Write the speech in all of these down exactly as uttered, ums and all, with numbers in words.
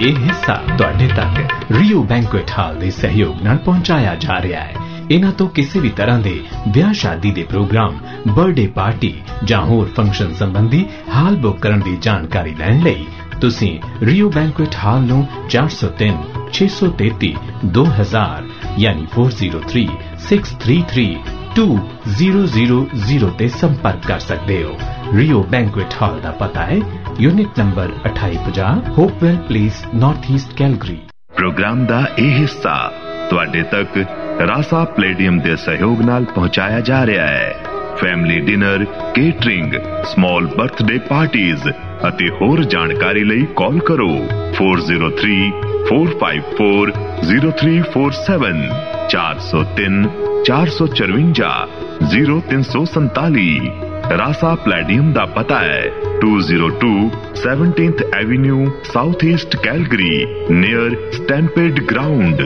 ਇਹ ਹਿੱਸਾ ਤੁਹਾਡੇ ਤੱਕ ਰਿਓ ਬੈਂਕੁਏਟ ਹਾਲ ਦੇ ਸਹਿਯੋਗ ਨਾਲ ਪਹੁੰਚਾਇਆ ਜਾ ਰਿਹਾ ਹੈ। ਇਹਨਾਂ ਤੋਂ ਕਿਸੇ ਵੀ ਤਰ੍ਹਾਂ ਦੇ ਵਿਆਹ ਸ਼ਾਦੀ ਦੇ ਪ੍ਰੋਗਰਾਮ, ਬਰਥਡੇ ਪਾਰਟੀ ਜਾਂ ਹੋਰ ਫੰਕਸ਼ਨ ਸੰਬੰਧੀ ਹਾਲ ਬੁੱਕ ਕਰਨ ਦੀ ਜਾਣਕਾਰੀ ਲੈਣ ਲਈ ਤੁਸੀਂ ਰਿਓ ਬੈਂਕੁਏਟ ਹਾਲ ਨੂੰ ਚਾਰ ਸੌ ਤਿੰਨ ਛੇ ਸੌ ਤੇਤੀ ਦੋ ਹਜ਼ਾਰ ਯਾਨੀ ਚਾਰ ਸੌ ਤਿੰਨ ਛੇ ਸੌ ਤੇਤੀ ਦੋ ਹਜ਼ਾਰ ਤੇ ਸੰਪਰਕ ਕਰ ਸਕਦੇ ਹੋ। ਰਿਓ ਬੈਂਕੁਏਟ ਹਾਲ ਦਾ ਪਤਾ ਹੈ यूनिट नंबर अठाई पचास Hopewell place north east Calgary. Programme दा ਇਹ ਹਿੱਸਾ ਤੁਹਾਡੇ ਤੱਕ ਰਾਸਾ ਪਲੇਡੀਅਮ ਦੇ ਸਹਿਯੋਗ ਨਾਲ ਪਹੁੰਚਾਇਆ ਜਾ ਰਿਹਾ ਹੈ। Family dinner, catering, small birthday parties ਅਤੇ ਹੋਰ ਜਾਣਕਾਰੀ ਲਈ ਕਾਲ ਕਰੋ ਚਾਰ ਜ਼ੀਰੋ ਤਿੰਨ ਚਾਰ ਪੰਜ ਚਾਰ ਜ਼ੀਰੋ ਤਿੰਨ ਚਾਰ ਸੱਤ ਚਾਰ ਸੌ ਤਿੰਨ ਚਾਰ ਸੌ ਚੁਰੰਜਾ ਜ਼ੀਰੋ ਤਿੰਨ ਸੌ ਸੰਤਾਲੀ। ਰਾਸਾ ਪਲੇਡੀਅਮ ਦਾ ਪਤਾ ਹੈ two oh two seventeenth Avenue South East Calgary near Stampede Ground।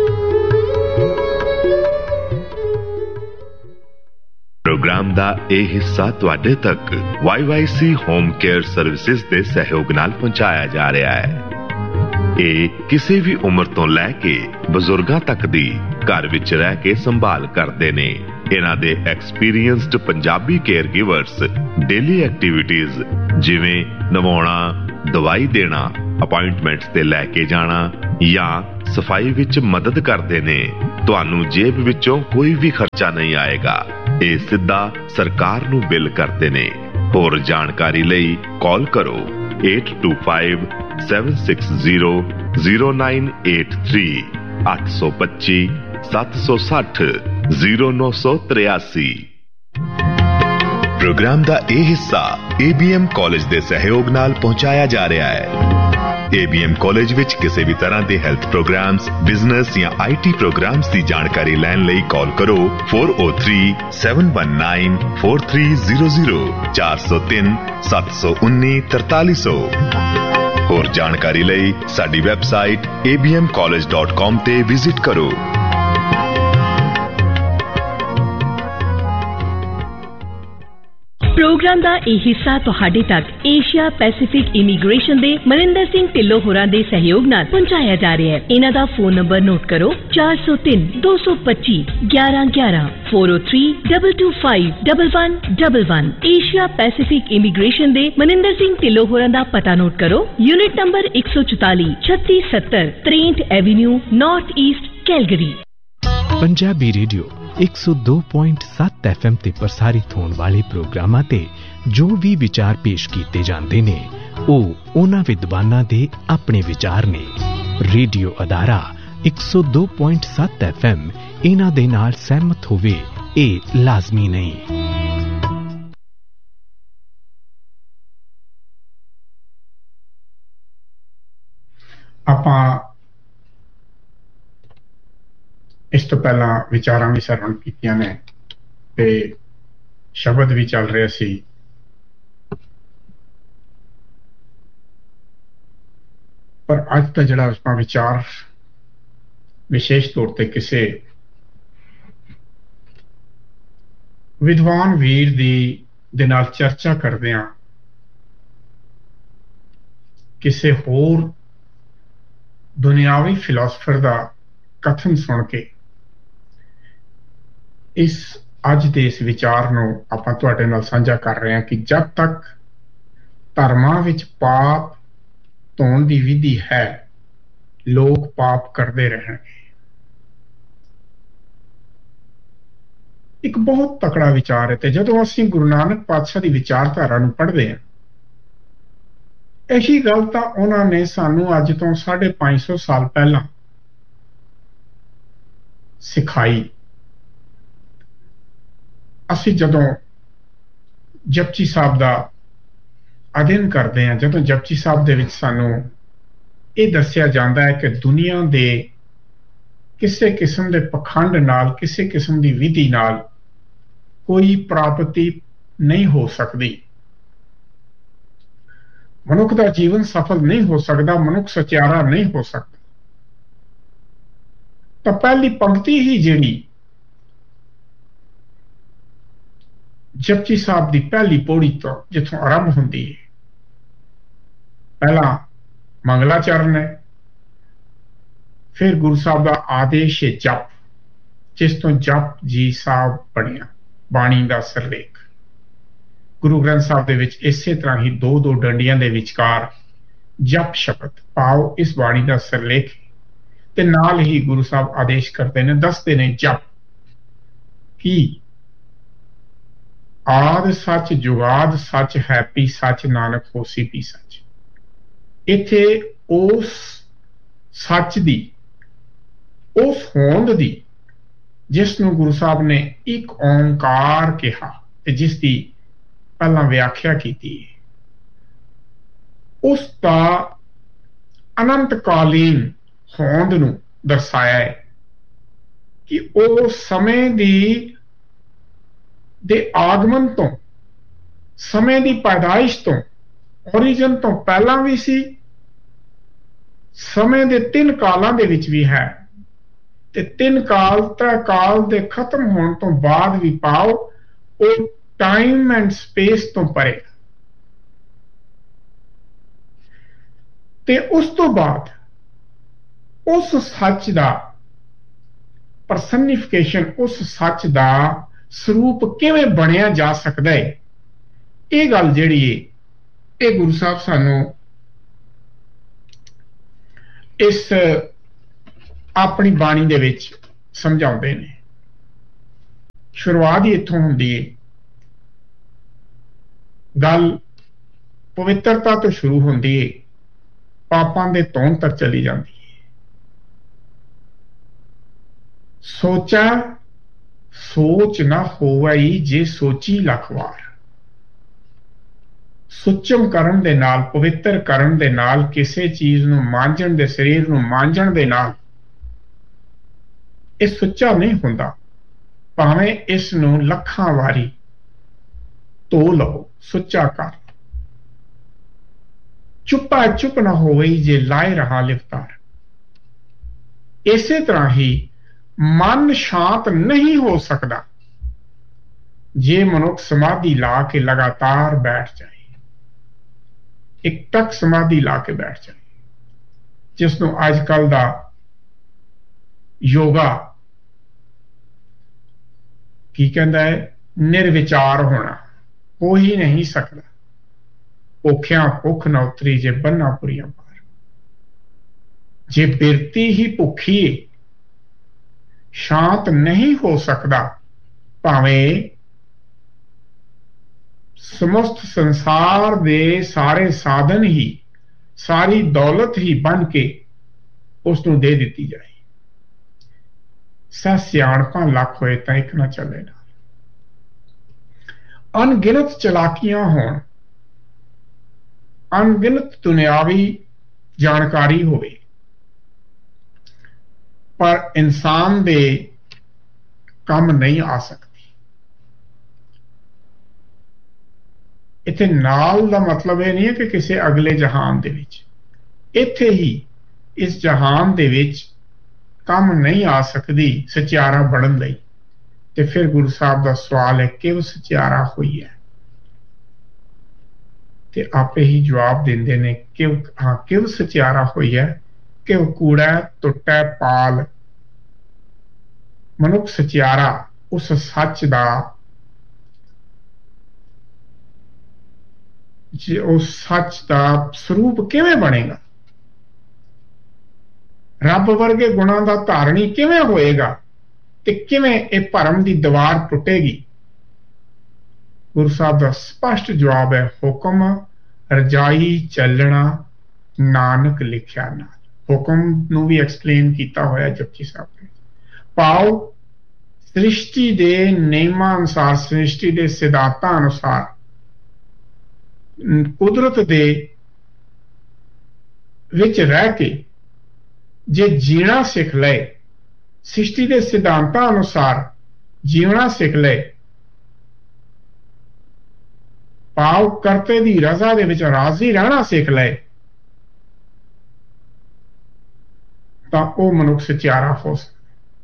Programme ਦਾ ਇਹ ਹਿੱਸਾ ਤੁਹਾਡੇ ਤੱਕ why Y C home care services ਦੇ ਸਹਿਯੋਗ ਨਾਲ ਪਹੁੰਚਾਇਆ ਜਾ ਰਿਹਾ ਹੈ। ਇਹ ਕਿਸੇ ਵੀ ਉਮਰ ਤੋਂ ਲੈ ਕੇ ਬਜ਼ੁਰਗਾਂ ਤੱਕ ਦੀ ਘਰ ਵਿੱਚ ਰਹਿ ਕੇ ਸੰਭਾਲ ਕਰਦੇ ਨੇ। ਇਹਨਾਂ ਦੇ experienced Punjabi care ਗਿਵਰਸ daily activities ਜਿਵੇਂ ਨਵਾਉਣਾ, ਦਵਾਈ ਦੇਣਾ, ਅਪਾਇੰਟਮੈਂਟਸ ਤੇ ਲੈ ਕੇ ਜਾਣਾ ਜਾਂ ਸਫਾਈ ਵਿੱਚ ਮਦਦ ਕਰਦੇ ਨੇ। ਤੁਹਾਨੂੰ ਜੇਬ ਵਿੱਚੋਂ ਕੋਈ ਵੀ ਖਰਚਾ ਨਹੀਂ ਆਏਗਾ। ਇਹ ਸਿੱਧਾ ਸਰਕਾਰ ਨੂੰ ਬਿੱਲ ਕਰਦੇ ਨੇ। ਹੋਰ ਜਾਣਕਾਰੀ ਲਈ ਕਾਲ ਕਰੋ eight two five seven six zero zero nine eight three ਅੱਠ ਸੌ ਪੱਚੀ ਸੱਤ ਸੌ ਸੱਠ ਜ਼ੀਰੋ ਨੌ ਸੌ ਤਰਿਆਸੀ। ਪ੍ਰੋਗਰਾਮ ਦਾ ਇਹ ਹਿੱਸਾ ਏ ਬੀ ਐਮ ਕਾਲਜ ਦੇ ਸਹਿਯੋਗ ਨਾਲ ਪਹੁੰਚਾਇਆ ਜਾ ਰਿਹਾ ਹੈ। ਏ ਬੀ ਐਮ ਕਾਲਜ ਵਿੱਚ ਕਿਸੇ ਵੀ ਤਰ੍ਹਾਂ ਦੇ ਹੈਲਥ ਪ੍ਰੋਗਰਾਮਸ, ਬਿਜ਼ਨਸ ਜਾਂ ਆਈ ਟੀ ਪ੍ਰੋਗਰਾਮਸ ਦੀ ਜਾਣਕਾਰੀ ਲੈਣ ਲਈ ਕਾਲ ਕਰੋ four oh three seven one nine four three zero zero ਚਾਰ ਸੌ ਤਿੰਨ ਸੱਤ ਸੌ ਉੱਨੀ ਤਰਤਾਲੀ ਸੌ। ਹੋਰ ਜਾਣਕਾਰੀ ਲਈ ਸਾਡੀ website a b m college dot com ਤੇ ਵਿਜ਼ਿਟ ਕਰੋ। ਪ੍ਰੋਗਰਾਮ ਦਾ ਇਹ ਹਿੱਸਾ ਤੁਹਾਡੇ ਤੱਕ ਏਸ਼ੀਆ ਪੈਸੀਫਿਕ ਇਮੀਗ੍ਰੇਸ਼ਨ ਦੇ ਮਨਿੰਦਰ ਸਿੰਘ ਢਿੱਲੋਂ ਹੋਰਾਂ ਦੇ ਸਹਿਯੋਗ ਨਾਲ ਪਹੁੰਚਾਇਆ ਜਾ ਰਿਹਾ ਹੈ। ਇਹਨਾਂ ਦਾ ਫੋਨ ਨੰਬਰ ਨੋਟ ਕਰੋ ਚਾਰ ਸੌ ਤਿੰਨ ਦੋ ਸੌ ਪੱਚੀ ਗਿਆਰਾਂ ਗਿਆਰਾਂ four oh three two two five one one one one। Asia Pacific immigration ਦੇ ਮਨਿੰਦਰ ਸਿੰਘ ਢਿੱਲੋਂ ਹੋਰਾਂ ਦਾ ਪਤਾ ਨੋਟ ਕਰੋ ਯੂਨਿਟ ਨੰਬਰ ਇੱਕ ਸੌ ਚੁਤਾਲੀ ਛੱਤੀ ਸੱਤਰ ਤਰੇਂਹਠ avenue north East Calgary. Punjabi radio ਇੱਕ ਸੌ ਦੋ ਪੁਆਇੰਟ ਸੱਤ ਐਫ ਐਮ ਤੇ ਪ੍ਰਸਾਰਿਤ ਹੋਣ ਵਾਲੇ ਪ੍ਰੋਗਰਾਮਾਂ ਤੇ ਜੋ ਵੀ ਵਿਚਾਰ ਪੇਸ਼ ਕੀਤੇ ਜਾਂਦੇ ਨੇ ਉਹ ਉਹਨਾਂ ਵਿਦਵਾਨਾਂ ਦੇ ਆਪਣੇ ਵਿਚਾਰ ਨੇ। ਰੇਡੀਓ ਅਦਾਰਾ ਇੱਕ ਸੌ ਦੋ ਪੁਆਇੰਟ ਸੱਤ ਐਫ ਐਮ ਇਹਨਾਂ ਦੇ ਨਾਲ ਸਹਿਮਤ ਹੋਵੇ ਇਹ ਲਾਜ਼ਮੀ ਨਹੀਂ। ਆਪਾਂ ਇਸ ਤੋਂ ਪਹਿਲਾਂ ਵਿਚਾਰਾਂ ਵੀ ਸਰਵਣ ਕੀਤੀਆਂ ਨੇ ਤੇ ਸ਼ਬਦ ਵੀ ਚੱਲ ਰਿਹਾ ਸੀ। ਪਰ ਅੱਜ ਦਾ ਜਿਹੜਾ ਆਪਾਂ ਵਿਚਾਰ ਵਿਸ਼ੇਸ਼ ਤੌਰ ਤੇ ਕਿਸੇ ਵਿਦਵਾਨ ਵੀਰ ਦੀ ਦੇ ਨਾਲ ਚਰਚਾ ਕਰਦੇ ਹਾਂ, ਕਿਸੇ ਹੋਰ ਦੁਨਿਆਵੀ ਫਿਲਾਸਫਰ ਦਾ ਕਥਨ ਸੁਣ ਕੇ ਇਸ ਅੱਜ ਦੇ ਇਸ ਵਿਚਾਰ ਨੂੰ ਆਪਾਂ ਤੁਹਾਡੇ ਨਾਲ ਸਾਂਝਾ ਕਰ ਰਹੇ ਹਾਂ ਕਿ ਜਦ ਤੱਕ ਧਰਮਾਂ ਵਿੱਚ ਪਾਪ ਧੋਣ ਦੀ ਵਿਧੀ ਹੈ ਲੋਕ ਪਾਪ ਕਰਦੇ ਰਹਿਣਗੇ। ਇੱਕ ਬਹੁਤ ਤਕੜਾ ਵਿਚਾਰ ਹੈ ਤੇ ਜਦੋਂ ਅਸੀਂ ਗੁਰੂ ਨਾਨਕ ਪਾਤਸ਼ਾਹ ਦੀ ਵਿਚਾਰਧਾਰਾ ਨੂੰ ਪੜ੍ਹਦੇ ਹਾਂ ਇਹੀ ਗੱਲ ਤਾਂ ਉਹਨਾਂ ਨੇ ਸਾਨੂੰ ਅੱਜ ਤੋਂ ਸਾਢੇ ਪੰਜ ਸੌ ਸਾਲ ਪਹਿਲਾਂ ਸਿਖਾਈ। ਅਸੀਂ ਜਦੋਂ ਜਪਜੀ ਸਾਹਿਬ ਦਾ ਅਧਿਐਨ ਕਰਦੇ ਹਾਂ, ਜਦੋਂ ਜਪਜੀ ਸਾਹਿਬ ਦੇ ਵਿੱਚ ਸਾਨੂੰ ਇਹ ਦੱਸਿਆ ਜਾਂਦਾ ਹੈ ਕਿ ਦੁਨੀਆ ਦੇ ਕਿਸੇ ਕਿਸਮ ਦੇ ਪਖੰਡ ਨਾਲ, ਕਿਸੇ ਕਿਸਮ ਦੀ ਵਿਧੀ ਨਾਲ ਕੋਈ ਪ੍ਰਾਪਤੀ ਨਹੀਂ ਹੋ ਸਕਦੀ, ਮਨੁੱਖ ਦਾ ਜੀਵਨ ਸਫਲ ਨਹੀਂ ਹੋ ਸਕਦਾ, ਮਨੁੱਖ ਸਚਿਆਰਾ ਨਹੀਂ ਹੋ ਸਕਦਾ, ਤਾਂ ਪਹਿਲੀ ਪੰਕਤੀ ਹੀ ਜਿਹੜੀ ਜਪਜੀ ਸਾਹਿਬ ਦੀ ਪਹਿਲੀ ਪੌੜੀ ਤੋਂ ਜਿੱਥੋਂ ਆਰੰਭ ਹੁੰਦੀ ਹੈ, ਪਹਿਲਾ ਮੰਗਲਾਚਰਨ ਹੈ, फिर गुरु साहब का आदेश है जप, जिस तो जप जी साहब बनिया बाणी का सिरलेख। गुरु ग्रंथ साहब दे विच इसे तरह ही दो दो डंडियां दे विचकार जप शब्द पाओ इस बाणी का सिरलेख ते नाल ही गुरु साहब आदेश करते हैं, दसते ने जप कि आद सच जुगाद सच है पी सच नानक होसी पी सच। इथे उस सच दी उस होंद दी जिसनों गुरु साहब ने एक ओंकार कहा ते जिसकी पहला व्याख्या की थी, उसका अनंतकालीन होंद नूं दर्शाया है कि वो समय दी दे आगमन तो समय दी पैदाइश तो ओरिजिन तो पहला भी सी, समय दे तीन कालां दे विच भी है ते तीन काल त्रै काल दे खत्म होने तो बाद भी पाओ वो टाइम एंड स्पेस तो परे। ते उस तो बाद उस सच दा परसनिफिकेशन, उस सच दा स्वरूप किवें बनिया जा सकता है, ये गल जिहड़ी है ये गुरु साहब सानू इस अपनी बाणी दे विच समझाउंदे ने। शुरुआत ही इत्थों हुंदी है, गल पवित्रता तो शुरू होंदी है, पापां दे तौण तक चली जाती है। सोचा सोच ना होवई जे सोची लख वार। सुचम करन दे नाल, पवित्र करन दे नाल, किसी चीज नूं मांजण दे, शरीर नूं मांजण दे नाल ये सुच्चा नहीं हुंदा, भावें इस नूं लखां वारी धो लो, सुच्चा कर। चुप्पा चुप ना होवई जे लाए रहा लिवतार। इसे तरह ही मन शांत नहीं हो सकता जे मनुख समाधि ला के लगातार बैठ जाए, एक टक समाधि ला के बैठ जाए, जिसनों अजकल दा योगा की कहता है निर्विचार होना, हो ही नहीं सकता। भुखिया भुख न उतरी जे बन्ना पुरिया पार। जे बिरती ही भुखी शांत नहीं हो सकता, भावें समस्त संसार दे सारे साधन ही, सारी दौलत ही बन के उसनूं दे दिती जाए। सह सियाणपां लख होए तां इक ना चले ना। अनगिनत चलाकियां होण, अनगिनत दुनियावी जानकारी होवे, पर इंसान दे काम नहीं आ सकती। इत्थे नाल दा मतलब यह नहीं है कि किसी अगले जहान दे विच, इत्थे ही इस जहान दे विच काम नहीं आ सकती सचियारा बनन लई। ते फिर गुरु साहब दा सवाल है कि वो सचियारा हुई है, ते आपे ही जवाब देंदे ने कि हाँ किव सचियारा हुई है कि वो कूड़ा टुटा पाल। मनुख सचियारा उस सच दा, जे उस सच दा स्वरूप किवें बनेगा, रब वर्गे गुणों का धारणी किवें होएगा, ते किवें ए भरम की दीवार टुटेगी। गुरु साहब का स्पष्ट जवाब है, हुक्म रजाई चलना नानक लिखिया नाल। हुक्म नूं भी एक्सप्लेन किया होया जपजी साहब ने। पाओ सृष्टि दे नियमां अनुसार, सृष्टि दे सिद्धांतां अनुसार, कुदरत दे विच रह के जे जीना सीख ले, सृष्टि के सिद्धांतां अनुसार जीवना सीख ले, पाव करते दी रजा दे विच राजी रहना सीख ले, तां ओह मनुख सचियारा हो सकदा।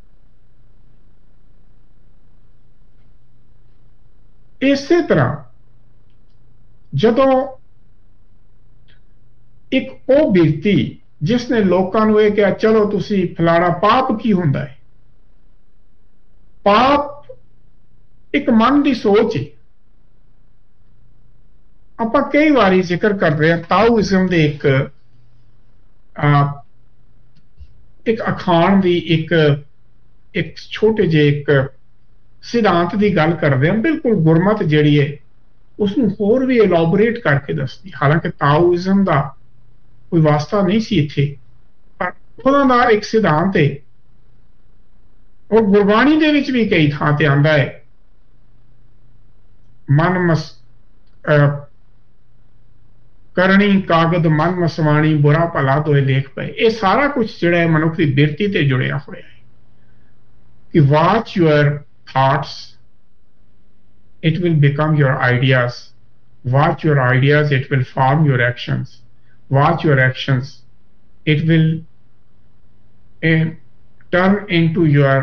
इसे तरह जदों एक ओ बिरती जिसने लोगों को यह कहा चलो तुसी फलाना पाप की हुंदा है। पाप एक मन की सोच है। आप कई बारी जिक्र कर रहे हैं ताओइज्म दे एक आ, एक अखान की एक एक छोटे जे एक सिद्धांत की गल कर रहे हैं। बिल्कुल गुरमत जिहड़ी है उसनूं होर भी एलैबोरेट करके दसदी। हालांकि ताओइज्म का कोई वास्ता नहीं सी इत्थे, पर उन्हां दा एक सिद्धांत है और गुरबाणी दे विच भी कई थां ते आंदा है मन मस करनी कागद मन मसवाणी बुरा भला दोए लेख पे। ये सारा कुछ जिहड़ा है मनुख की बिरती ते जुड़िया होया है कि watch your thoughts it will become your ideas. Watch your ideas, it will form your actions. Watch your actions, it will uh, turn into your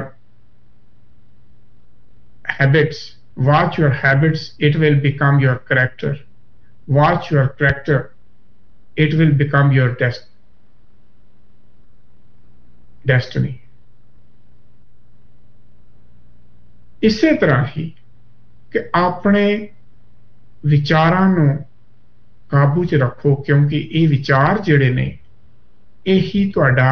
habits. Watch your habits, it will become your character. Watch your character, it will become your des- destiny. इसे तरह ही कि अपने विचारां नूं काबू च रखो, क्योंकि ये विचार जिहड़े ने यही तुहाडा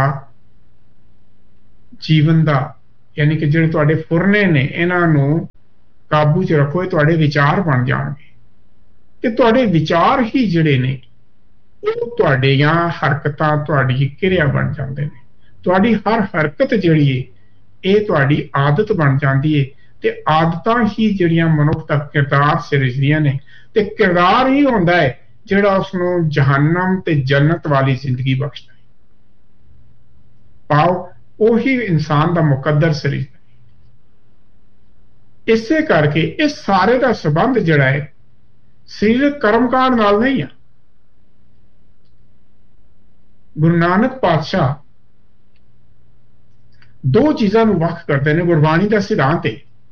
जीवन दा यानी कि जिहड़े तुहाडे फुरने ने इन्हां नूं काबू च रखो। ये तुहाडे विचार बन जाणगे ते तुहाडे विचार ही जिहड़े ने ਉਹ ਤੁਹਾਡੀਆਂ ਹਰਕਤਾਂ ਤੁਹਾਡੀ ਕਿਰਿਆ ਬਣ ਜਾਂਦੇ ਨੇ। ਤੁਹਾਡੀ ਹਰ ਹਰਕਤ ਜਿਹੜੀ ਹੈ ਇਹ ਤੁਹਾਡੀ ਆਦਤ ਬਣ ਜਾਂਦੀ ਹੈ ਤੇ ਆਦਤਾਂ ਹੀ ਜਿਹੜੀਆਂ ਮਨੁੱਖ ਦਾ ਕਿਰਦਾਰ ਸਿਰਜਦੀਆਂ ਨੇ ਤੇ ਕਿਰਦਾਰ ਹੀ ਹੁੰਦਾ ਹੈ ਜਿਹੜਾ ਉਸਨੂੰ ਜਹੰਨਮ ਤੇ ਜੰਨਤ ਵਾਲੀ ਜ਼ਿੰਦਗੀ ਬਖਸ਼ਦਾ ਹੈ। ਪਾਓ ਉਹੀ ਇਨਸਾਨ ਦਾ ਮੁਕੱਦਰ ਸਿਰਜਦਾ ਹੈ। ਇਸੇ ਕਰਕੇ ਇਸ ਸਾਰੇ ਦਾ ਸੰਬੰਧ ਜਿਹੜਾ ਹੈ ਸਰੀਰਕ ਕਰਮਕਾਂਡ ਨਾਲ ਨਹੀਂ ਹੈ। ਗੁਰੂ ਨਾਨਕ ਪਾਤਸ਼ਾਹ ਦੋ ਚੀਜ਼ਾਂ ਨੂੰ ਵੱਖ ਕਰਦੇ ਨੇ। ਗੁਰਬਾਣੀ ਦਾ ਸਿਧਾਂਤ ਹੈ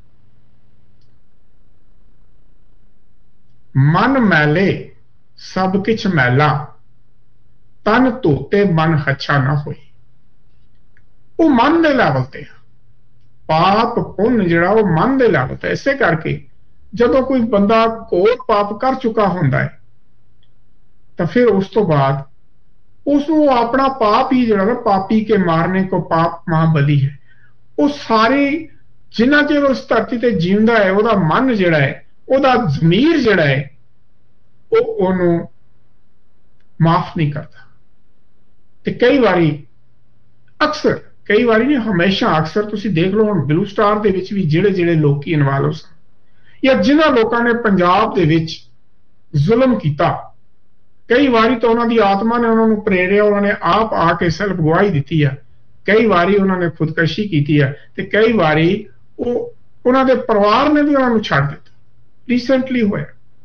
मन मैले सब किछ मैला तन धोते मन हच्छा ना होए। वो मन दे लैवल ते पाप पुण्य जिहड़ा वो मन दे लैवल ते। इसे करके जदों कोई बंदा कोई पाप कर चुका हुंदा है तो फिर उस तो बाद उसनूं अपना पाप ही जिहड़ा ना पापी के मारने को पाप महाबली है। वो सारी जिन्ना चिर उस धरती ते जींदा है वह मन जिहड़ा है ਉਹਦਾ ਜ਼ਮੀਰ ਜਿਹੜਾ ਹੈ ਉਹ ਉਹਨੂੰ ਮਾਫ ਨਹੀਂ ਕਰਦਾ। ਤੇ ਕਈ ਵਾਰੀ ਅਕਸਰ ਕਈ ਵਾਰੀ ਨਹੀਂ ਹਮੇਸ਼ਾ ਅਕਸਰ ਤੁਸੀਂ ਦੇਖ ਲਓ ਹੁਣ ਬਲੂ ਸਟਾਰ ਦੇ ਵਿੱਚ ਵੀ ਜਿਹੜੇ ਜਿਹੜੇ ਲੋਕੀ ਇਨਵੋਲਵ ਸਨ ਜਾਂ ਜਿਨ੍ਹਾਂ ਲੋਕਾਂ ਨੇ ਪੰਜਾਬ ਦੇ ਵਿੱਚ ਜ਼ੁਲਮ ਕੀਤਾ ਕਈ ਵਾਰੀ ਤਾਂ ਉਹਨਾਂ ਦੀ ਆਤਮਾ ਨੇ ਉਹਨਾਂ ਨੂੰ ਪ੍ਰੇਰਿਆ, ਉਹਨਾਂ ਨੇ ਆਪ ਆ ਕੇ ਸੈਲਫ ਗਵਾਹੀ ਦਿੱਤੀ ਆ। ਕਈ ਵਾਰੀ ਉਹਨਾਂ ਨੇ ਖੁਦਕਸ਼ੀ ਕੀਤੀ ਆ ਤੇ ਕਈ ਵਾਰੀ ਉਹ ਉਹਨਾਂ ਦੇ ਪਰਿਵਾਰ ਨੇ ਵੀ ਉਹਨਾਂ ਨੂੰ ਛੱਡ ਦਿੱਤਾ। रिसेंटली हुआ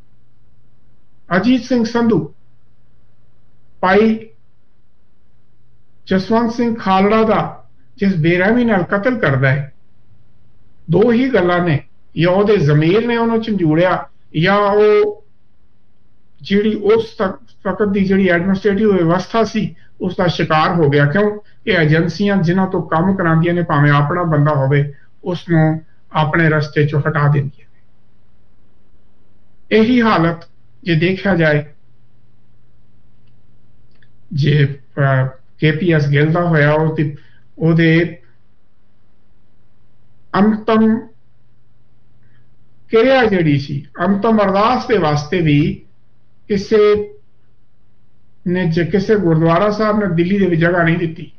अजीत सिंह संधू भाई जसवंत सिंह खालड़ा का जिस बेरहमी नाल कतल करता है। दो ही गल्लां ने, या उहदे ज़मीर ने उहनूं झंझूड़िया या वो जिहड़ी उस वक्त की जिहड़ी एडमिनिस्ट्रेटिव व्यवस्था सी उसका शिकार हो गया। क्यों कि एजेंसियां जिन्हां तो काम करांदियां ने भावें अपना बंदा होवे उसनूं अपने रस्ते चों हटा दिंदियां। यही हालत जे देखा जाए जे के पी एस गिल का होया ਉਹਦੇ अंतम ਕਿਰਿਆ ਜਿਹੜੀ ਸੀ अंतम अरदास के वास्ते भी किसी ने किसी गुरुद्वारा साहब ने दिल्ली ਦੇ जगह नहीं दी।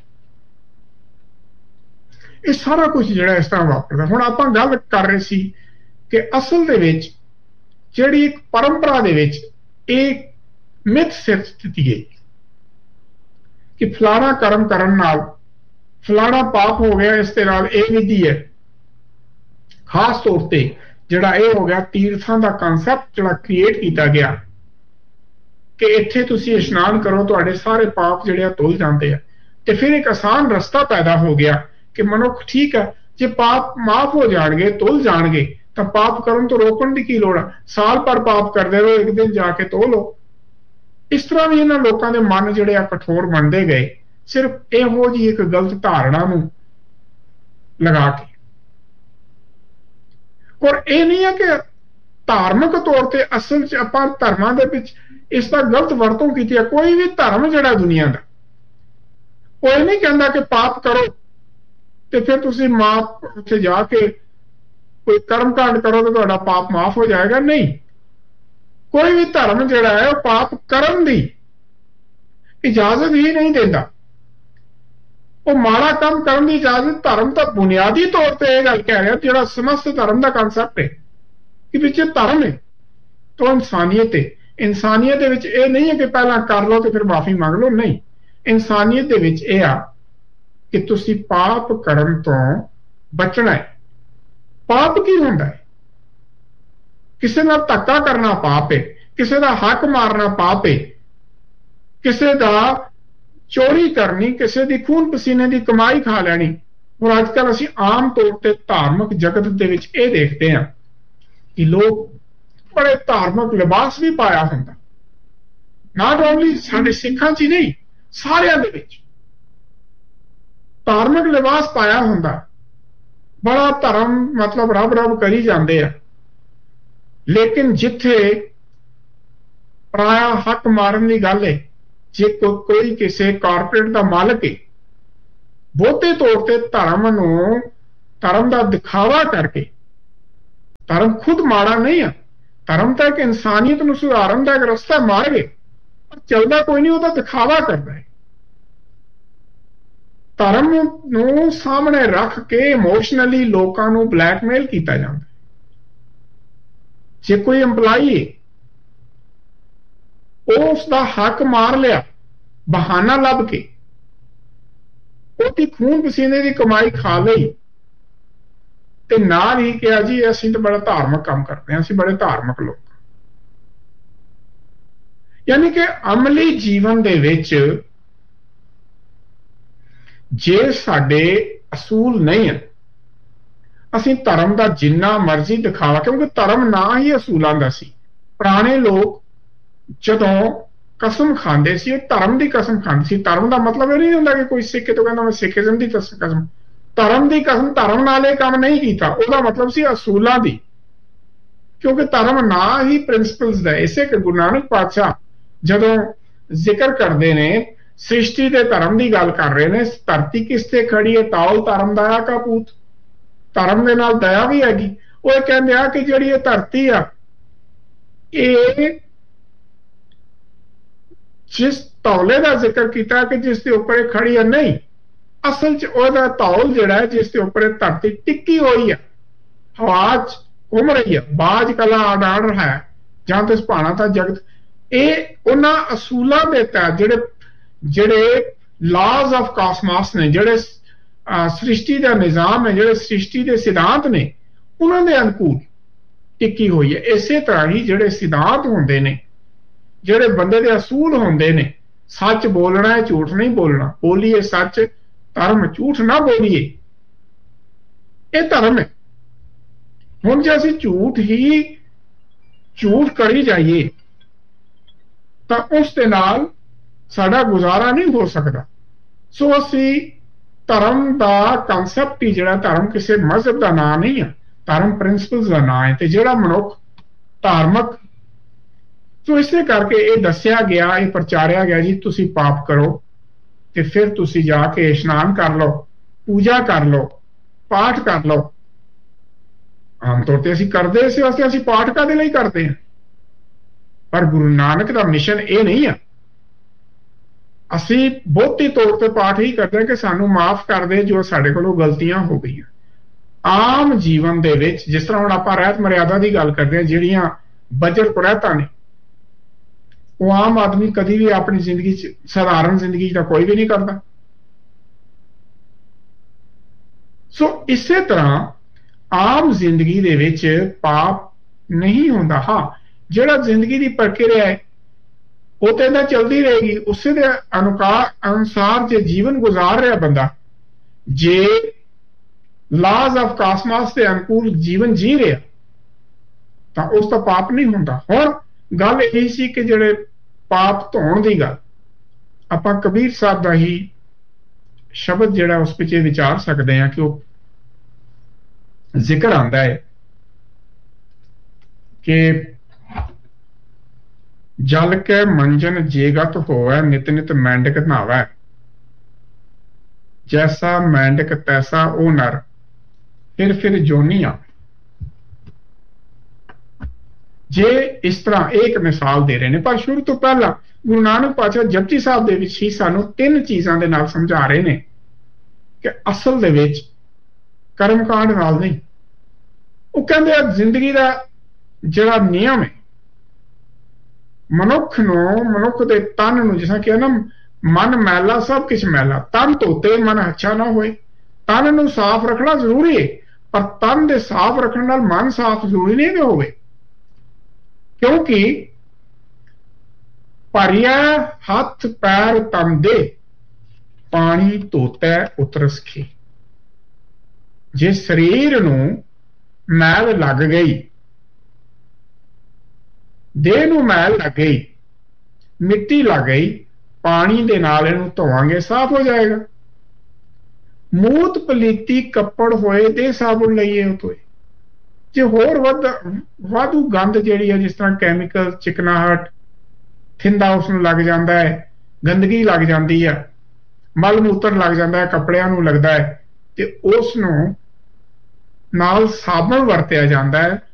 ये सारा कुछ ਜਿਹੜਾ इस तरह वापरदा। हुण आपां गल कर रहे सी कि असल दे विच ਜਿਹੜੀ ਇੱਕ परंपरा ਦੇ ਵਿੱਚ ਇਹ ਮਿਥ ਸਿਰ ਦਿੱਤੀ ਗਈ ਕਿ ਫਲਾਣਾ ਕਰਮ ਕਰਨ ਨਾਲ ਫਲਾਣਾ ਪਾਪ ਹੋ ਗਿਆ। ਇਸ ਦੇ ਨਾਲ ਇਹ ਵਿਧੀ ਹੈ ਖਾਸ ਤੌਰ ਤੇ ਜਿਹੜਾ ਇਹ ਹੋ ਗਿਆ ਤੀਰਥਾਂ ਦਾ ਕਨਸੈਪਟ ਜਿਹੜਾ ਕ੍ਰੀਏਟ ਕੀਤਾ ਗਿਆ ਕਿ ਇੱਥੇ ਤੁਸੀਂ ਇਸ਼ਨਾਨ ਕਰੋ ਤੁਹਾਡੇ ਸਾਰੇ ਪਾਪ ਜਿਹੜੇ ਆ ਧੁੱਲ ਜਾਂਦੇ ਆ। ਤੇ ਫਿਰ ਇੱਕ ਆਸਾਨ ਰਸਤਾ ਪੈਦਾ ਹੋ ਗਿਆ ਕਿ ਮਨੁੱਖ ਠੀਕ ਹੈ ਜੇ ਪਾਪ ਮਾਫ ਹੋ ਜਾਣਗੇ ਧੁੱਲ ਜਾਣਗੇ ਤਾਂ पाप करन तो रोकण की की लोड़ है। साल भर पाप करते रहो एक दिन जाके धो लो। इस तरह भी इन्हां लोकां दे मन जिहड़े आ कठोर बनते गए। सिर्फ ਇਹੋ ਜਿਹੀ ਇੱਕ ਗਲਤ ਧਾਰਨਾ ਨੂੰ ਲਗਾ ਕੇ। ਔਰ ਇਹ ਨਹੀਂ ਹੈ ਕਿ ਧਾਰਮਿਕ ਤੌਰ ਤੇ ਅਸਲ 'ਚ ਆਪਾਂ ਧਰਮਾਂ ਦੇ ਵਿੱਚ ਇਸ ਦਾ ਗਲਤ ਵਰਤੋਂ ਕੀਤੀ ਹੈ। ਕੋਈ ਵੀ ਧਰਮ ਜਿਹੜਾ ਦੁਨੀਆ ਦਾ ਉਹ ਇਹ ਨਹੀਂ ਕਹਿੰਦਾ ਕਿ ਪਾਪ ਕਰੋ ਤੇ ਫਿਰ ਤੁਸੀਂ ਮਾਪ ਉੱਥੇ ਜਾ ਕੇ ਕੋਈ ਕਰਮ ਕਾਂਡ ਕਰੋ ਤੇ ਤੁਹਾਡਾ ਪਾਪ ਮਾਫ ਹੋ ਜਾਏਗਾ। ਨਹੀਂ, ਕੋਈ ਵੀ ਧਰਮ ਜਿਹੜਾ ਹੈ ਉਹ ਪਾਪ ਕਰਨ ਦੀ ਇਜਾਜ਼ਤ ਹੀ ਨਹੀਂ ਦਿੰਦਾ। ਉਹ ਮਾੜਾ ਕੰਮ ਕਰਨ ਦੀ ਇਜਾਜ਼ਤ ਧਰਮ ਤਾਂ ਬੁਨਿਆਦੀ ਤੌਰ ਤੇ ਇਹ ਗੱਲ ਕਹਿ ਰਿਹਾ, ਜਿਹੜਾ ਸਮਸਤ ਧਰਮ ਦਾ ਕਨਸੈਪਟ ਹੈ ਕਿ ਵਿੱਚ ਧਰਮ ਹੈ ਤਾਂ ਇਨਸਾਨੀਅਤ ਹੈ। ਇਨਸਾਨੀਅਤ ਦੇ ਵਿੱਚ ਇਹ ਨਹੀਂ ਹੈ ਕਿ ਪਹਿਲਾਂ ਕਰ ਲਓ ਤੇ ਫਿਰ ਮਾਫੀ ਮੰਗ ਲਓ। ਨਹੀਂ, ਇਨਸਾਨੀਅਤ ਦੇ ਵਿੱਚ ਇਹ ਆ ਕਿ ਤੁਸੀਂ ਪਾਪ ਕਰਨ ਤੋਂ ਬਚਣਾ ਹੈ। ਪਾਪ ਕੀ ਹੁੰਦਾ ਹੈ? ਕਿਸੇ ਨਾਲ ਧੱਕਾ ਕਰਨਾ ਪਾਪ ਹੈ, ਕਿਸੇ ਦਾ ਹੱਕ ਮਾਰਨਾ ਪਾਪ ਹੈ, ਕਿਸੇ ਦਾ ਚੋਰੀ ਕਰਨੀ, ਕਿਸੇ ਦੀ ਖੂਨ ਪਸੀਨੇ ਦੀ ਕਮਾਈ ਖਾ ਲੈਣੀ। ਔਰ ਅੱਜ ਕੱਲ੍ਹ ਅਸੀਂ ਆਮ ਤੌਰ ਤੇ ਧਾਰਮਿਕ ਜਗਤ ਦੇ ਵਿੱਚ ਇਹ ਦੇਖਦੇ ਹਾਂ ਕਿ ਲੋਕ ਬੜੇ ਧਾਰਮਿਕ ਲਿਬਾਸ ਵੀ ਪਾਇਆ ਹੁੰਦਾ। ਨਾਟ ਓਨਲੀ ਸਾਡੇ ਸਿੱਖਾਂ 'ਚ ਹੀ ਨਹੀਂ, ਸਾਰਿਆਂ ਦੇ ਵਿੱਚ ਧਾਰਮਿਕ ਲਿਬਾਸ ਪਾਇਆ ਹੁੰਦਾ। ਬੜਾ ਧਰਮ ਮਤਲਬ ਰੱਬ ਰੱਬ ਕਰੀ ਜਾਂਦੇ ਆ, ਲੇਕਿਨ ਜਿੱਥੇ ਪਰਾਇਆ ਹੱਕ ਮਾਰਨ ਦੀ ਗੱਲ ਹੈ, ਜੇ ਕੋਈ ਕਿਸੇ ਕਾਰਪੋਰੇਟ ਦਾ ਮਾਲਕ ਹੈ, ਬਹੁਤੇ ਤੌਰ ਤੇ ਧਰਮ ਨੂੰ ਧਰਮ ਦਾ ਦਿਖਾਵਾ ਕਰਕੇ, ਧਰਮ ਖੁਦ ਮਾੜਾ ਨਹੀਂ ਆ, ਧਰਮ ਤਾਂ ਇੱਕ ਇਨਸਾਨੀਅਤ ਨੂੰ ਸੁਧਾਰਨ ਦਾ ਇੱਕ ਰਸਤਾ ਮਾਰਗ ਹੈ, ਪਰ ਚੱਲਦਾ ਕੋਈ ਨਹੀਂ, ਉਹਦਾ ਦਿਖਾਵਾ ਕਰਦਾ ਹੈ। ਧਰਮ ਨੂੰ ਸਾਹਮਣੇ ਰੱਖ ਕੇ ਇਮੋਸ਼ਨਲੀ ਲੋਕਾਂ ਨੂੰ ਬਲੈਕਮੇਲ ਕੀਤਾ ਜਾਂਦਾ। ਜੇ ਕੋਈ EMPLOYE ਹੈ, ਉਸ ਦਾ ਹੱਕ ਮਾਰ ਲਿਆ ਬਹਾਨਾ ਲੱਭ ਕੇ, ਉਹਦੀ ਖੂਨ ਪਸੀਨੇ ਦੀ ਕਮਾਈ ਖਾ ਲਈ ਤੇ ਨਾਲ ਹੀ ਕਿਹਾ ਜੀ ਅਸੀਂ ਤਾਂ ਬੜਾ ਧਾਰਮਿਕ ਕੰਮ ਕਰਦੇ ਹਾਂ, ਅਸੀਂ ਬੜੇ ਧਾਰਮਿਕ ਲੋਕ। ਯਾਨੀ ਕਿ ਅਮਲੀ ਜੀਵਨ ਦੇ ਵਿੱਚ ਜੇ ਸਾਡੇ ਅਸੂਲ ਨਹੀਂ ਹੈ, ਅਸੀਂ ਧਰਮ ਦਾ ਜਿੰਨਾ ਮਰਜ਼ੀ ਦਿਖਾਵਾ, ਕਿਉਂਕਿ ਧਰਮ ਨਾ ਹੀ ਅਸੂਲਾਂ ਦਾ ਸੀ। ਪੁਰਾਣੇ ਲੋਕ ਜਦੋਂ ਕਸਮ ਖਾਂਦੇ ਸੀ, ਇਹ ਧਰਮ ਦੀ ਕਸਮ ਖਾਂਦੇ ਸੀ। ਧਰਮ ਦਾ ਮਤਲਬ ਇਹ ਨਹੀਂ ਹੁੰਦਾ ਕਿ ਕੋਈ ਸਿੱਖ ਤੋਂ ਕਹਿੰਦਾ ਮੈਂ ਸਿੱਖੀਜ਼ਮ ਦੀ ਕਸਮ, ਧਰਮ ਦੀ ਕਸਮ, ਧਰਮ ਨਾਲ ਇਹ ਕੰਮ ਨਹੀਂ ਕੀਤਾ, ਉਹਦਾ ਮਤਲਬ ਸੀ ਅਸੂਲਾਂ ਦੀ, ਕਿਉਂਕਿ ਧਰਮ ਨਾ ਹੀ ਪ੍ਰਿੰਸੀਪਲਸ ਦਾ। ਇਸੇ ਕਿ ਗੁਰੂ ਨਾਨਕ ਪਾਤਸ਼ਾਹ ਜਦੋਂ ਜ਼ਿਕਰ ਕਰਦੇ ਨੇ, ਸ੍ਰਿਸ਼ਟੀ ਦੇ ਧਰਮ ਦੀ ਗੱਲ ਕਰ ਰਹੇ ਨੇ, ਧਰਤੀ ਕਿਸ ਤੇ ਖੜੀ ਹੈ, ਤਾਉਲ ਧਰਮ ਦਇਆ ਕਾ ਪੂਤ, ਧਰਮ ਦੇ ਨਾਲ ਦਇਆ ਵੀ ਹੈਗੀ। ਉਹ ਇਹ ਕਹਿੰਦੇ ਆ ਕਿ ਜਿਹੜੀ ਇਹ ਧਰਤੀ ਆ, ਇਹ ਜਿਸ ਤੌਲੇ ਦਾ ਜ਼ਿਕਰ ਕੀਤਾ ਕਿ ਜਿਸ ਦੇ ਉੱਪਰ ਇਹ ਖੜੀ ਹੈ, ਨਹੀਂ, ਅਸਲ 'ਚ ਉਹਦਾ ਤੌਲ ਜਿਹੜਾ ਹੈ ਜਿਸ ਦੇ ਉੱਪਰ ਇਹ ਧਰਤੀ ਟਿੱਕੀ ਹੋਈ ਹੈ, ਹਵਾ 'ਚ ਘੁੰਮ ਰਹੀ ਹੈ, ਬਾਜ ਕਲਾ ਆਡਾੜ ਹੈ, ਜਾਂ ਤੇ ਸੁਭਾਣਾ ਤਾਂ ਜਗਤ। ਇਹ ਉਹਨਾਂ ਅਸੂਲਾਂ ਦੇ ਤਹਿਤ ਜਿਹੜੇ ਜਿਹੜੇ ਲਾਜ਼ ਆਫ ਕਾਸਮੋਸ ਨੇ, ਜਿਹੜੇ ਸ੍ਰਿਸ਼ਟੀ ਦਾ ਨਿਜ਼ਾਮ ਹੈ, ਜਿਹੜੇ ਸ੍ਰਿਸ਼ਟੀ ਦੇ ਸਿਧਾਂਤ ਨੇ, ਉਹਨਾਂ ਦੇ ਅਨੁਕੂਲ ਟਿੱਕੀ ਹੋਈ ਹੈ। ਇਸੇ ਤਰ੍ਹਾਂ ਹੀ ਜਿਹੜੇ ਸਿਧਾਂਤ ਹੁੰਦੇ ਨੇ, ਜਿਹੜੇ ਬੰਦੇ ਦੇ ਅਸੂਲ ਹੁੰਦੇ ਨੇ, ਸੱਚ ਬੋਲਣਾ ਹੈ, ਝੂਠ ਨਹੀਂ ਬੋਲਣਾ, ਬੋਲੀਏ ਸੱਚ, ਧਰਮ, ਝੂਠ ਨਾ ਬੋਲੀਏ, ਇਹ ਧਰਮ ਹੈ। ਹੁਣ ਜੇ ਅਸੀਂ ਝੂਠ ਹੀ ਝੂਠ ਕਰੀ ਜਾਈਏ ਤਾਂ ਉਸ ਦੇ ਨਾਲ ਸਾਡਾ ਗੁਜ਼ਾਰਾ ਨਹੀਂ ਹੋ ਸਕਦਾ। ਸੋ ਅਸੀਂ ਧਰਮ ਦਾ ਕਨਸੈਪਟ ਹੀ ਜਿਹੜਾ, ਧਰਮ ਕਿਸੇ ਮਜ਼ਹਬ ਦਾ ਨਾਂ ਨਹੀਂ ਹੈ, ਧਰਮ ਪ੍ਰਿੰਸੀਪਲਸ ਦਾ ਨਾਂ ਹੈ, ਤੇ ਜਿਹੜਾ ਮਨੁੱਖ ਧਾਰਮਿਕ, ਸੋ ਇਸੇ ਕਰਕੇ ਇਹ ਦੱਸਿਆ ਗਿਆ, ਇਹ ਪ੍ਰਚਾਰਿਆ ਗਿਆ ਜੀ ਤੁਸੀਂ ਪਾਪ ਕਰੋ ਤੇ ਫਿਰ ਤੁਸੀਂ ਜਾ ਕੇ ਇਸ਼ਨਾਨ ਕਰ ਲਓ, ਪੂਜਾ ਕਰ ਲਓ, ਪਾਠ ਕਰ ਲਓ। ਆਮ ਤੌਰ ਤੇ ਅਸੀਂ ਕਰਦੇ ਇਸੇ ਵਾਸਤੇ, ਅਸੀਂ ਪਾਠ ਕਾਹਦੇ ਲਈ ਕਰਦੇ ਹਾਂ, ਪਰ ਗੁਰੂ ਨਾਨਕ ਦਾ ਮਿਸ਼ਨ ਇਹ ਨਹੀਂ ਆ। ਅਸੀਂ ਬਹੁਤੀ ਤੌਰ ਤੇ ਪਾਠ ਹੀ ਕਰਦੇ ਹਾਂ ਕਿ ਸਾਨੂੰ ਮਾਫ ਕਰ ਦੇ ਜੋ ਸਾਡੇ ਕੋਲੋਂ ਗਲਤੀਆਂ ਹੋ ਗਈਆਂ। ਆਮ ਜੀਵਨ ਦੇ ਵਿੱਚ ਜਿਸ ਤਰ੍ਹਾਂ ਹੁਣ ਆਪਾਂ ਰਹਿਤ ਮਰਿਆਦਾ ਦੀ ਗੱਲ ਕਰਦੇ ਹਾਂ, ਜਿਹੜੀਆਂ ਬਜਰ ਕੁਰੈਤਾਂ ਨੇ, ਉਹ ਆਮ ਆਦਮੀ ਕਦੀ ਵੀ ਆਪਣੀ ਜ਼ਿੰਦਗੀ 'ਚ, ਸਧਾਰਨ ਜ਼ਿੰਦਗੀ 'ਚ ਤਾਂ ਕੋਈ ਵੀ ਨਹੀਂ ਕਰਦਾ। ਸੋ ਇਸੇ ਤਰ੍ਹਾਂ ਆਮ ਜ਼ਿੰਦਗੀ ਦੇ ਵਿੱਚ ਪਾਪ ਨਹੀਂ ਹੁੰਦਾ। ਹਾਂ, ਜਿਹੜਾ ਜ਼ਿੰਦਗੀ ਦੀ ਪ੍ਰਕਿਰਿਆ ਹੈ ਉਹ ਤਾਂ ਇਹਦਾ ਚੱਲਦੀ ਰਹੇਗੀ, ਉਸੇ ਦੇ ਅਨੁਕਾਰ ਅਨੁਸਾਰ ਜੇ ਜੀਵਨ ਗੁਜ਼ਾਰ ਰਿਹਾ ਬੰਦਾ, ਜੇ ਲਾਜ਼ ਆਫ ਕਾਸਮੋਸ ਦੇ ਅਨੁਕੂਲ ਜੀਵਨ ਜੀ ਰਿਹਾ, ਤਾਂ ਉਸ ਦਾ ਪਾਪ ਨਹੀਂ ਹੁੰਦਾ। ਹੁਣ ਗੱਲ ਇਹ ਸੀ ਕਿ ਜਿਹੜੇ ਪਾਪ ਧੋਣ ਦੀ ਗੱਲ, ਆਪਾਂ ਕਬੀਰ ਸਾਹਿਬ ਦਾ ਹੀ ਸ਼ਬਦ ਜਿਹੜਾ ਉਸ ਵਿੱਚ ਇਹ ਵਿਚਾਰ ਸਕਦੇ ਹਾਂ ਕਿ ਉਹ ਜ਼ਿਕਰ ਆਉਂਦਾ ਹੈ ਕਿ ਜਲ ਕੇ ਮੰਜਨ ਜੇਗਤ ਹੋਵੇ ਨਿਤ ਨਿਤ ਮੈਂਡਕ ਨਹਾਵੈ ਜੈਸਾ ਮੈਂਡਕ ਤੈਸਾ ਉਹ ਨਰ ਫਿਰ ਫਿਰ ਜੋਨੀਆਂ। ਜੇ ਇਸ ਤਰ੍ਹਾਂ ਇਹ ਇੱਕ ਮਿਸਾਲ ਦੇ ਰਹੇ ਨੇ, ਪਰ ਸ਼ੁਰੂ ਤੋਂ ਪਹਿਲਾਂ ਗੁਰੂ ਨਾਨਕ ਪਾਤਸ਼ਾਹ ਜਪਜੀ ਸਾਹਿਬ ਦੇ ਵਿੱਚ ਹੀ ਸਾਨੂੰ ਤਿੰਨ ਚੀਜ਼ਾਂ ਦੇ ਨਾਲ ਸਮਝਾ ਰਹੇ ਨੇ ਕਿ ਅਸਲ ਦੇ ਵਿੱਚ ਕਰਮਕਾਂਡ ਨਾਲ ਨਹੀਂ। ਉਹ ਕਹਿੰਦੇ ਆ ਜ਼ਿੰਦਗੀ ਦਾ ਜਿਹੜਾ ਨਿਯਮ ਹੈ, ਮਨੁੱਖ ਨੂੰ, ਮਨੁੱਖ ਦੇ ਤਨ ਨੂੰ, ਜਿਸ ਤਰ੍ਹਾਂ ਕਿ ਨਾ ਮਨ ਮੈਲਾ ਸਭ ਕੁਛ ਮੈਲਾ, ਤਨ ਧੋਤੇ ਮਨ ਅੱਛਾ ਨਾ ਹੋਏ। ਤਨ ਨੂੰ ਸਾਫ਼ ਰੱਖਣਾ ਜ਼ਰੂਰੀ ਹੈ, ਪਰ ਤਨ ਦੇ ਸਾਫ਼ ਰੱਖਣ ਨਾਲ ਮਨ ਸਾਫ਼ ਜ਼ਰੂਰੀ ਨਹੀਂ ਕਿ ਹੋਵੇ, ਕਿਉਂਕਿ ਭਰਿਆ ਹੱਥ ਪੈਰ ਤਨ ਦੇ ਪਾਣੀ ਧੋਤਾ ਉਤਰਸ ਖੇ। ਜੇ ਸਰੀਰ ਨੂੰ ਮੈਲ ਲੱਗ ਗਈ, ਦੇਹ ਨੂੰ ਮੈਲ ਲੱਗ ਗਈ, ਮਿੱਟੀ ਲੱਗ ਗਈ, ਪਾਣੀ ਦੇ ਨਾਲ ਇਹਨੂੰ ਧੋਵਾਂਗੇ ਸਾਫ਼ ਹੋ ਜਾਏਗਾ। ਮੂਤ ਪਲੀਤੀ ਕੱਪੜ ਹੋਏ ਦੇ ਸਾਬੁਨ ਲਈਏ ਉਹ ਧੋਏ। ਜੇ ਹੋਰ ਵੱਧ ਵਾਧੂ ਗੰਦ ਜਿਹੜੀ ਹੈ, ਜਿਸ ਤਰ੍ਹਾਂ ਕੈਮੀਕਲ, ਚਿਕਨਾਹਟ, ਥਿੰਦਾ ਉਸ ਨੂੰ ਲੱਗ ਜਾਂਦਾ ਹੈ, ਗੰਦਗੀ ਲੱਗ ਜਾਂਦੀ ਹੈ, ਮਲ ਮੂਤਰ ਲੱਗ ਜਾਂਦਾ ਹੈ, ਕੱਪੜਿਆਂ ਨੂੰ ਲੱਗਦਾ ਹੈ, ਤੇ ਉਸ ਨੂੰ ਨਾਲ ਸਾਬਣ ਵਰਤਿਆ ਜਾਂਦਾ ਹੈ